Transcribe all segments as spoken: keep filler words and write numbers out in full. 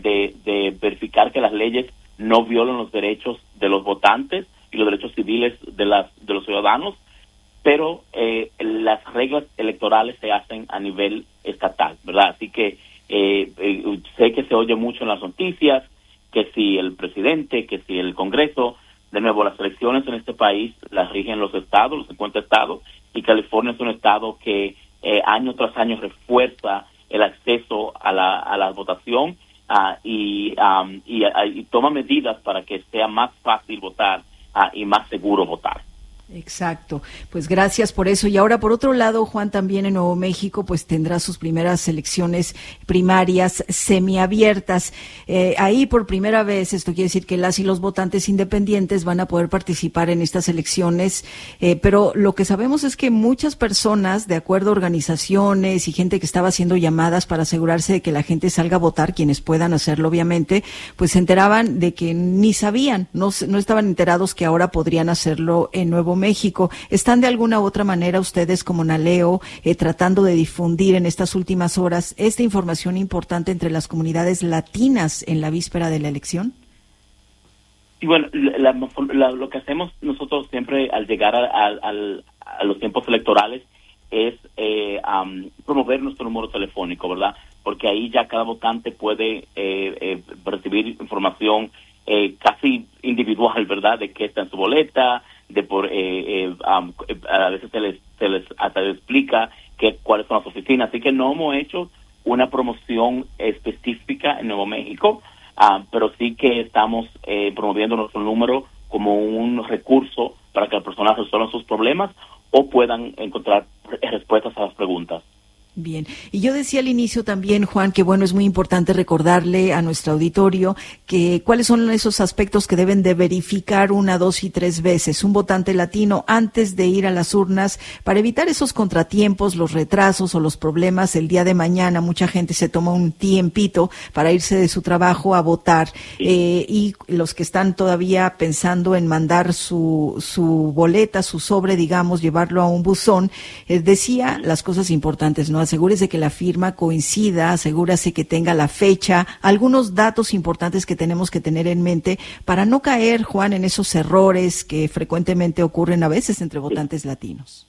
de, de verificar que las leyes no violan los derechos de los votantes y los derechos civiles de las de los ciudadanos, pero eh, las reglas electorales se hacen a nivel estatal, ¿verdad? Así que eh, eh, sé que se oye mucho en las noticias, que si el presidente, que si el Congreso. De nuevo, las elecciones en este país las rigen los estados, los cincuenta estados, y California es un estado que eh, año tras año refuerza el acceso a la, a la votación uh, y, um, y, uh, y toma medidas para que sea más fácil votar uh, y más seguro votar. Exacto, pues gracias por eso. Y ahora, por otro lado, Juan, también en Nuevo México, pues tendrá sus primeras elecciones primarias semiabiertas. Eh, ahí, por primera vez, esto quiere decir que las y los votantes independientes van a poder participar en estas elecciones, eh, pero lo que sabemos es que muchas personas, de acuerdo a organizaciones y gente que estaba haciendo llamadas para asegurarse de que la gente salga a votar, quienes puedan hacerlo, obviamente, pues se enteraban de que ni sabían, no, no estaban enterados que ahora podrían hacerlo en Nuevo México. ¿Están de alguna u otra manera ustedes como NALEO eh, tratando de difundir en estas últimas horas esta información importante entre las comunidades latinas en la víspera de la elección? Y bueno, la, la, lo que hacemos nosotros siempre al llegar a, a, a los tiempos electorales es eh, um, promover nuestro número telefónico, ¿verdad? Porque ahí ya cada votante puede eh, eh, recibir información eh, casi individual, ¿verdad? De qué está en su boleta, de por eh, eh, um, a veces se les, se les hasta les explica que cuáles son las oficinas, así que no hemos hecho una promoción específica en Nuevo México, uh, pero sí que estamos eh, promoviendo nuestro número como un recurso para que las personas resuelvan sus problemas o puedan encontrar respuestas a las preguntas. Bien, y yo decía al inicio también, Juan, que bueno, es muy importante recordarle a nuestro auditorio que cuáles son esos aspectos que deben de verificar una, dos y tres veces un votante latino antes de ir a las urnas para evitar esos contratiempos, los retrasos o los problemas el día de mañana. Mucha gente se toma un tiempito para irse de su trabajo a votar, eh, y los que están todavía pensando en mandar su, su boleta, su sobre, digamos, llevarlo a un buzón, eh, decía las cosas importantes, ¿no? Asegúrese que la firma coincida, asegúrese que tenga la fecha, algunos datos importantes que tenemos que tener en mente para no caer, Juan, en esos errores que frecuentemente ocurren a veces entre votantes sí. latinos.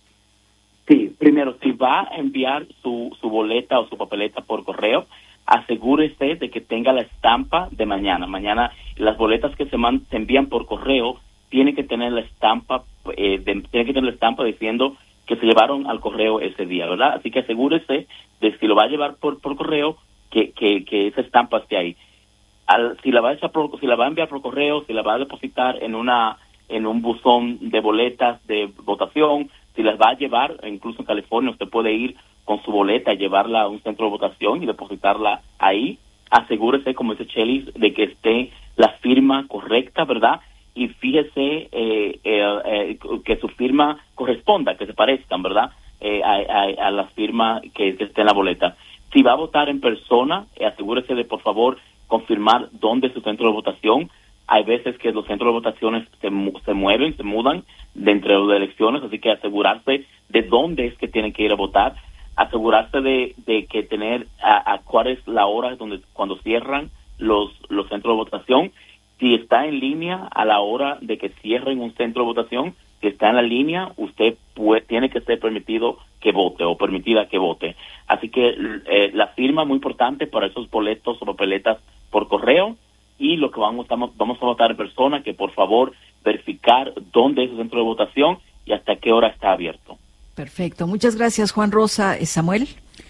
Sí, primero, si va a enviar su, su boleta o su papeleta por correo, asegúrese de que tenga la estampa de mañana. Mañana las boletas que se, man, se envían por correo tienen que tener la estampa, eh, de, tienen que tener la estampa diciendo que se llevaron al correo ese día, ¿verdad? Así que asegúrese de si lo va a llevar por, por correo, que, que, que esa estampa esté ahí. Al, si la va a echar por, si la va a enviar por correo, si la va a depositar en una en un buzón de boletas de votación, si las va a llevar, incluso en California usted puede ir con su boleta y llevarla a un centro de votación y depositarla ahí. Asegúrese, como dice Chelis, de que esté la firma correcta, ¿verdad? Y fíjese eh, eh, eh, que su firma corresponda, que se parezcan, ¿verdad? Eh, a, a, a la firma que, que esté en la boleta. Si va a votar en persona, eh, asegúrese de, por favor, confirmar dónde es su centro de votación. Hay veces que los centros de votaciones se, se mueven, se mudan dentro de elecciones, así que asegurarse de dónde es que tienen que ir a votar. Asegurarse de, de que tener a, a cuál es la hora donde cuando cierran los, los centros de votación. Si está en línea a la hora de que cierren un centro de votación, si está en la línea, usted puede, tiene que ser permitido que vote o permitida que vote. Así que eh, la firma es muy importante para esos boletos o papeletas por correo, y lo que vamos, vamos, vamos a votar en persona, que por favor verificar dónde es el centro de votación y hasta qué hora está abierto. Perfecto. Muchas gracias, Juan Rosa. ¿Samuel?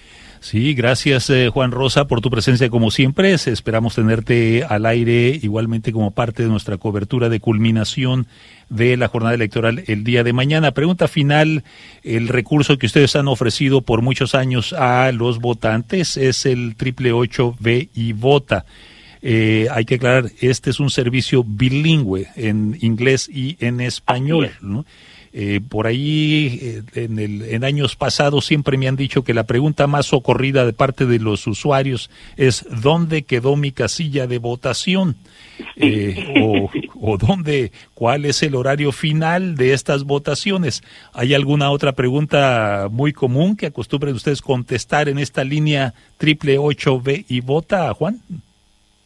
Sí, gracias eh, Juan Rosa por tu presencia como siempre. Esperamos tenerte al aire igualmente como parte de nuestra cobertura de culminación de la jornada electoral el día de mañana. Pregunta final, el recurso que ustedes han ofrecido por muchos años a los votantes es el triple ocho ve y vota. Eh, hay que aclarar, este es un servicio bilingüe en inglés y en español, ¿no? Eh, por ahí, eh, en, el, en años pasados siempre me han dicho que la pregunta más socorrida de parte de los usuarios es ¿dónde quedó mi casilla de votación? Eh, o, o dónde, ¿cuál es el horario final de estas votaciones? ¿Hay alguna otra pregunta muy común que acostumbren ustedes contestar en esta línea triple ocho ve y vota, Juan?